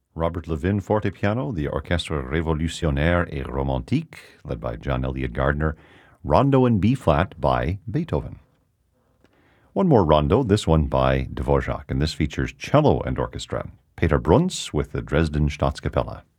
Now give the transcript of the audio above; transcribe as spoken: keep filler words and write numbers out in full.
Robert Levin fortepiano, the Orchestre Révolutionnaire et Romantique, led by John Elliott Gardner, Rondo in B-flat by Beethoven. One more rondo, this one by Dvorak, and this features cello and orchestra. Peter Bruns with the Dresden Staatskapelle.